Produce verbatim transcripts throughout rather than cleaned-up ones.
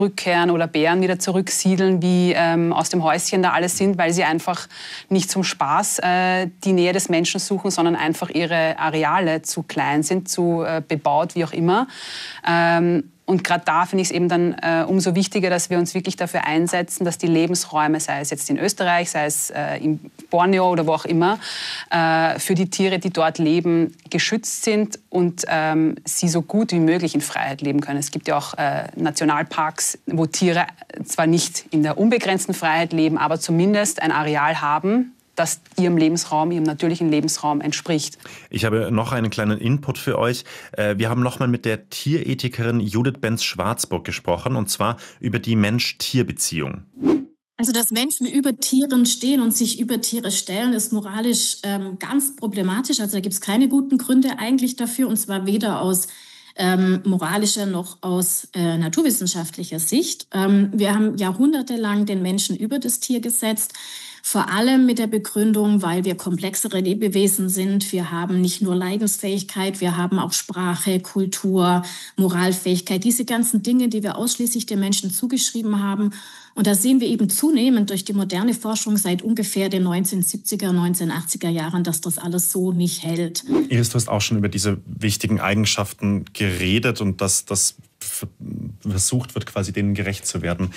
rückkehren oder Bären wieder zurücksiedeln, wie ähm, aus dem Häuschen da alles sind, weil sie einfach nicht zum Spaß äh, die Nähe des Menschen suchen, sondern einfach ihre Areale zu klein sind, zu äh, bebaut, wie auch immer. Ähm, Und gerade da finde ich es eben dann äh, umso wichtiger, dass wir uns wirklich dafür einsetzen, dass die Lebensräume, sei es jetzt in Österreich, sei es äh, in Borneo oder wo auch immer, äh, für die Tiere, die dort leben, geschützt sind und ähm, sie so gut wie möglich in Freiheit leben können. Es gibt ja auch äh, Nationalparks, wo Tiere zwar nicht in der unbegrenzten Freiheit leben, aber zumindest ein Areal haben, das ihrem Lebensraum, ihrem natürlichen Lebensraum entspricht. Ich habe noch einen kleinen Input für euch. Wir haben nochmal mit der Tierethikerin Judith Benz-Schwarzburg gesprochen, und zwar über die Mensch-Tier-Beziehung. Also, dass Menschen über Tieren stehen und sich über Tiere stellen, ist moralisch ähm, ganz problematisch. Also da gibt es keine guten Gründe eigentlich dafür, und zwar weder aus ähm, moralischer noch aus äh, naturwissenschaftlicher Sicht. Ähm, wir haben jahrhundertelang den Menschen über das Tier gesetzt. Vor allem mit der Begründung, weil wir komplexere Lebewesen sind. Wir haben nicht nur Leidensfähigkeit, wir haben auch Sprache, Kultur, Moralfähigkeit. Diese ganzen Dinge, die wir ausschließlich den Menschen zugeschrieben haben. Und da sehen wir eben zunehmend durch die moderne Forschung seit ungefähr den neunzehnhundertsiebziger, neunzehnhundertachtziger Jahren, dass das alles so nicht hält. Iris, du hast auch schon über diese wichtigen Eigenschaften geredet und dass das versucht wird, quasi denen gerecht zu werden.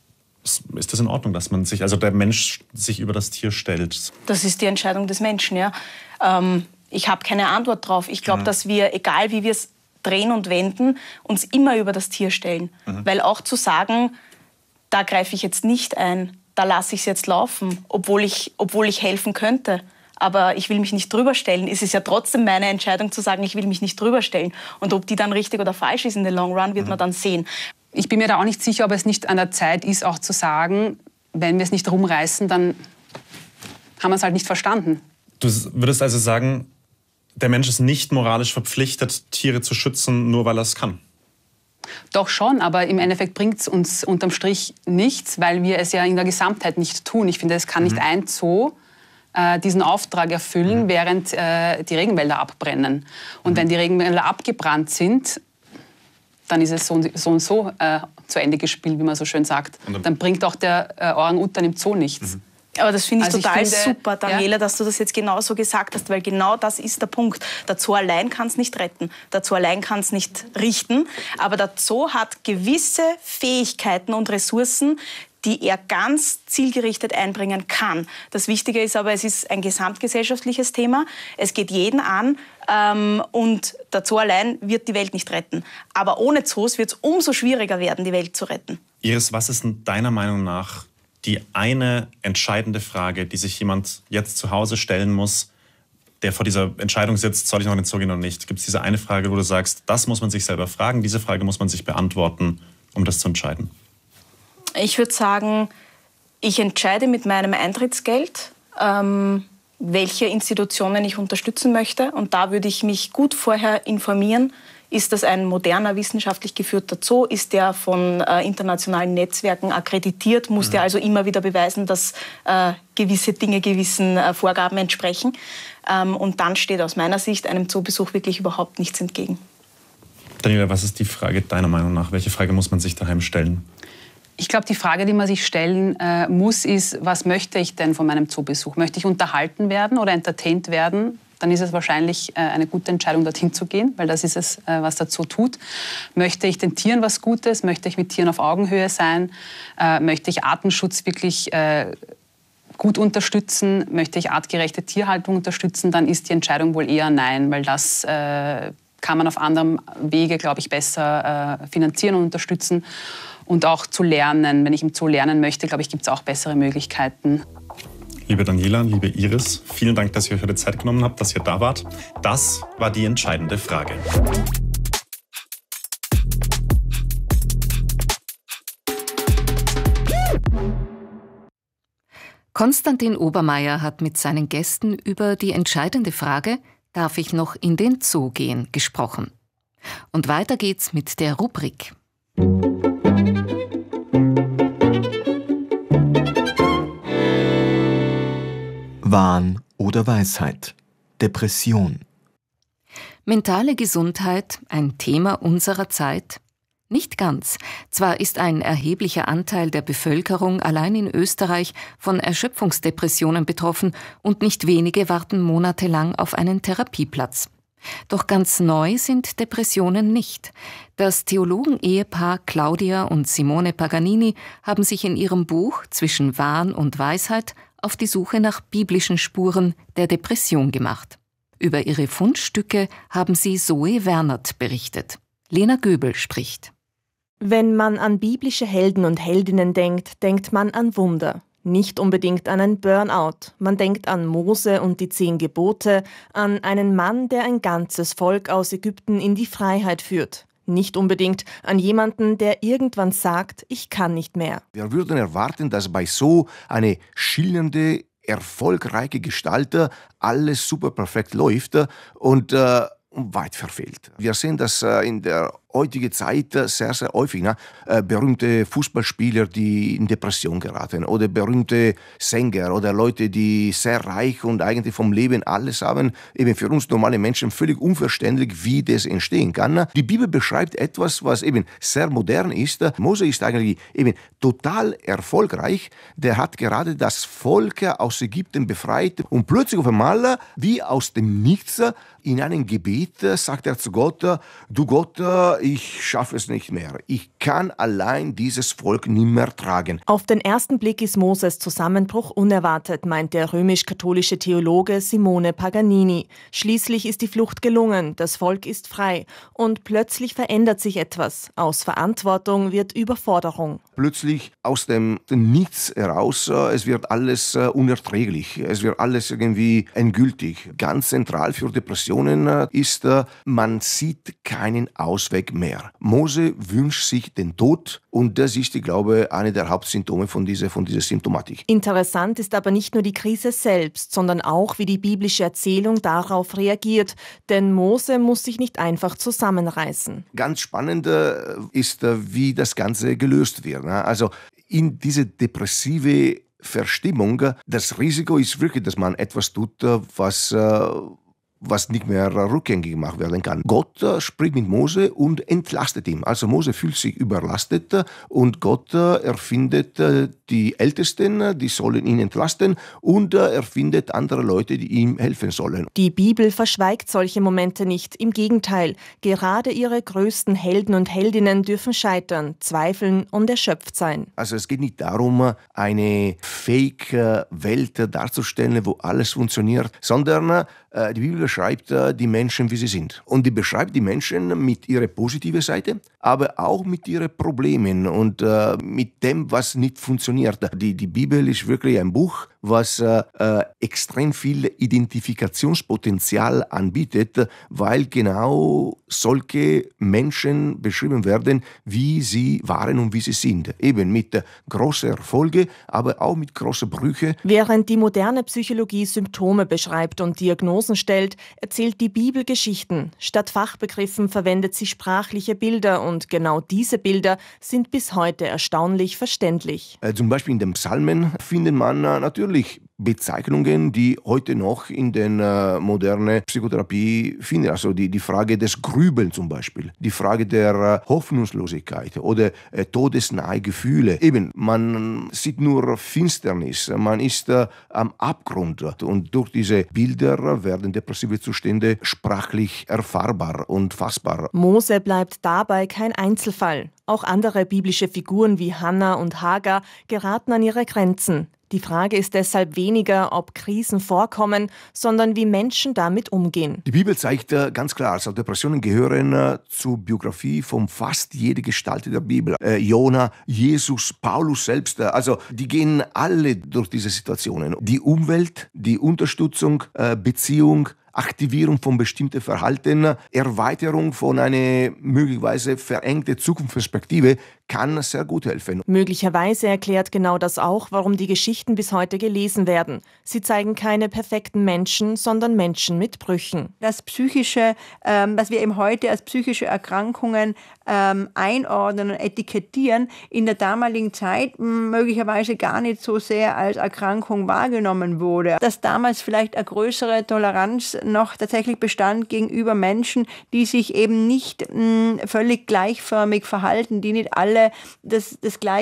Ist das in Ordnung, dass man sich, also der Mensch sich über das Tier stellt? Das ist die Entscheidung des Menschen, ja. Ähm, ich habe keine Antwort drauf. Ich glaube, mhm. dass wir, egal wie wir es drehen und wenden, uns immer über das Tier stellen. Mhm. Weil auch zu sagen, da greife ich jetzt nicht ein, da lasse ich es jetzt laufen, obwohl ich, obwohl ich helfen könnte. Aber ich will mich nicht drüber stellen. Es ist ja trotzdem meine Entscheidung zu sagen, ich will mich nicht drüber stellen. Und ob die dann richtig oder falsch ist in the long run, wird mhm. man dann sehen. Ich bin mir da auch nicht sicher, ob es nicht an der Zeit ist, auch zu sagen, wenn wir es nicht rumreißen, dann haben wir es halt nicht verstanden. Du würdest also sagen, der Mensch ist nicht moralisch verpflichtet, Tiere zu schützen, nur weil er es kann? Doch schon, aber im Endeffekt bringt es uns unterm Strich nichts, weil wir es ja in der Gesamtheit nicht tun. Ich finde, es kann mhm. nicht ein Zoo äh, diesen Auftrag erfüllen, mhm. während äh, die Regenwälder abbrennen. Und mhm. wenn die Regenwälder abgebrannt sind, dann ist es so und so, und so äh, zu Ende gespielt, wie man so schön sagt. Dann, dann bringt auch der äh, Orang-Utan im Zoo nichts. Mhm. Aber das finde ich also total ich finde, super, Daniela, ja? dass du das jetzt genau so gesagt hast, weil genau das ist der Punkt. Der Zoo allein kann es nicht retten, der Zoo allein kann es nicht richten, aber der Zoo hat gewisse Fähigkeiten und Ressourcen, die er ganz zielgerichtet einbringen kann. Das Wichtige ist aber, es ist ein gesamtgesellschaftliches Thema. Es geht jeden an ähm, und der Zoo allein wird die Welt nicht retten. Aber ohne Zoos wird es umso schwieriger werden, die Welt zu retten. Iris, was ist denn deiner Meinung nach die eine entscheidende Frage, die sich jemand jetzt zu Hause stellen muss, der vor dieser Entscheidung sitzt, soll ich noch in den Zoo gehen oder nicht? Gibt es diese eine Frage, wo du sagst, das muss man sich selber fragen, diese Frage muss man sich beantworten, um das zu entscheiden? Ich würde sagen, ich entscheide mit meinem Eintrittsgeld, ähm, welche Institutionen ich unterstützen möchte. Und da würde ich mich gut vorher informieren. Ist das ein moderner, wissenschaftlich geführter Zoo? Ist der von äh, internationalen Netzwerken akkreditiert? Muss mhm. der also immer wieder beweisen, dass äh, gewisse Dinge gewissen äh, Vorgaben entsprechen? Ähm, und dann steht aus meiner Sicht einem Zoobesuch wirklich überhaupt nichts entgegen. Daniela, was ist die Frage deiner Meinung nach? Welche Frage muss man sich daheim stellen? Ich glaube, die Frage, die man sich stellen äh, muss, ist, was möchte ich denn von meinem Zoobesuch? Möchte ich unterhalten werden oder entertaint werden? Dann ist es wahrscheinlich äh, eine gute Entscheidung, dorthin zu gehen, weil das ist es, äh, was der Zoo tut. Möchte ich den Tieren was Gutes? Möchte ich mit Tieren auf Augenhöhe sein? Äh, möchte ich Artenschutz wirklich äh, gut unterstützen? Möchte ich artgerechte Tierhaltung unterstützen? Dann ist die Entscheidung wohl eher nein, weil das äh, kann man auf anderem Wege, glaube ich, besser äh, finanzieren und unterstützen. Und auch zu lernen. Wenn ich im Zoo lernen möchte, glaube ich, gibt es auch bessere Möglichkeiten. Liebe Daniela, liebe Iris, vielen Dank, dass ihr euch heute Zeit genommen habt, dass ihr da wart. Das war die entscheidende Frage. Konstantin Obermeier hat mit seinen Gästen über die entscheidende Frage, darf ich noch in den Zoo gehen, gesprochen. Und weiter geht's mit der Rubrik. Wahn oder Weisheit? Depression. Mentale Gesundheit, ein Thema unserer Zeit? Nicht ganz. Zwar ist ein erheblicher Anteil der Bevölkerung allein in Österreich von Erschöpfungsdepressionen betroffen und nicht wenige warten monatelang auf einen Therapieplatz. Doch ganz neu sind Depressionen nicht. Das Theologen-Ehepaar Claudia und Simone Paganini haben sich in ihrem Buch Zwischen Wahn und Weisheit auf die Suche nach biblischen Spuren der Depression gemacht. Über ihre Fundstücke haben sie Zoe Wernert berichtet. Lena Göbel spricht. Wenn man an biblische Helden und Heldinnen denkt, denkt man an Wunder. Nicht unbedingt an ein Burnout. Man denkt an Mose und die zehn Gebote, an einen Mann, der ein ganzes Volk aus Ägypten in die Freiheit führt. Nicht unbedingt an jemanden, der irgendwann sagt, ich kann nicht mehr. Wir würden erwarten, dass bei so eine schillernde, erfolgreiche Gestalt alles super perfekt läuft und äh, weit verfehlt. Wir sehen das äh, in der heutigen Zeit äh, sehr, sehr häufig. Ne? Äh, berühmte Fußballspieler, die in Depression geraten oder berühmte Sänger oder Leute, die sehr reich und eigentlich vom Leben alles haben. Eben für uns normale Menschen völlig unverständlich, wie das entstehen kann. Die Bibel beschreibt etwas, was eben sehr modern ist. Mose ist eigentlich eben total erfolgreich. Der hat gerade das Volk aus Ägypten befreit und plötzlich auf einmal, wie aus dem Nichts, in einem Gebet sagt er zu Gott, du Gott, ich schaffe es nicht mehr. Ich kann allein dieses Volk nicht mehr tragen. Auf den ersten Blick ist Moses Zusammenbruch unerwartet, meint der römisch-katholische Theologe Simone Paganini. Schließlich ist die Flucht gelungen, das Volk ist frei. Und plötzlich verändert sich etwas. Aus Verantwortung wird Überforderung. Plötzlich aus dem Nichts heraus, es wird alles unerträglich. Es wird alles irgendwie endgültig. Ganz zentral für Depressionen ist, man sieht keinen Ausweg mehr. Mose wünscht sich den Tod und das ist, ich glaube, eine der Hauptsymptome von dieser, von dieser Symptomatik. Interessant ist aber nicht nur die Krise selbst, sondern auch, wie die biblische Erzählung darauf reagiert. Denn Mose muss sich nicht einfach zusammenreißen. Ganz spannend ist, wie das Ganze gelöst wird. Also in diese depressive Verstimmung, das Risiko ist wirklich, dass man etwas tut, was was nicht mehr rückgängig gemacht werden kann. Gott äh, spricht mit Mose und entlastet ihn. Also Mose fühlt sich überlastet äh, und Gott äh, erfindet äh, die Ältesten, die sollen ihn entlasten und äh, er findet andere Leute, die ihm helfen sollen. Die Bibel verschweigt solche Momente nicht. Im Gegenteil, gerade ihre größten Helden und Heldinnen dürfen scheitern, zweifeln und erschöpft sein. Also es geht nicht darum, eine Fake-Welt darzustellen, wo alles funktioniert, sondern äh, die Bibel beschreibt äh, die Menschen, wie sie sind. Und die beschreibt die Menschen mit ihrer positiven Seite, aber auch mit ihren Problemen und äh, mit dem, was nicht funktioniert. Die, die Bibel ist wirklich ein Buch, was äh, äh, extrem viel Identifikationspotenzial anbietet, weil genau solche Menschen beschrieben werden, wie sie waren und wie sie sind. Eben mit äh, großen Erfolgen, aber auch mit großen Brüchen. Während die moderne Psychologie Symptome beschreibt und Diagnosen stellt, erzählt die Bibel Geschichten. Statt Fachbegriffen verwendet sie sprachliche Bilder und genau diese Bilder sind bis heute erstaunlich verständlich. Äh, zum Beispiel in den Psalmen findet man äh, natürlich Bezeichnungen, die heute noch in den äh, modernen Psychotherapie finden. Also die, die Frage des Grübeln zum Beispiel, die Frage der äh, Hoffnungslosigkeit oder äh, todesnahe Gefühle. Eben, man sieht nur Finsternis, man ist äh, am Abgrund und durch diese Bilder werden depressive Zustände sprachlich erfahrbar und fassbar. Mose bleibt dabei kein Einzelfall. Auch andere biblische Figuren wie Hannah und Hagar geraten an ihre Grenzen. Die Frage ist deshalb weniger, ob Krisen vorkommen, sondern wie Menschen damit umgehen. Die Bibel zeigt äh, ganz klar, also Depressionen gehören äh, zur Biografie von fast jeder Gestalt der Bibel. Äh, Jona, Jesus, Paulus selbst, äh, also die gehen alle durch diese Situationen. Die Umwelt, die Unterstützung, äh, Beziehung, Aktivierung von bestimmten Verhalten, Erweiterung von einer möglicherweise verengten Zukunftsperspektive kann sehr gut helfen. Möglicherweise erklärt genau das auch, warum die Geschichten bis heute gelesen werden. Sie zeigen keine perfekten Menschen, sondern Menschen mit Brüchen. Das Psychische, ähm, was wir eben heute als psychische Erkrankungen ähm, einordnen und etikettieren, in der damaligen Zeit möglicherweise gar nicht so sehr als Erkrankung wahrgenommen wurde. Dass damals vielleicht eine größere Toleranz noch tatsächlich Bestand gegenüber Menschen, die sich eben nicht mh, völlig gleichförmig verhalten, die nicht alle das, das gleiche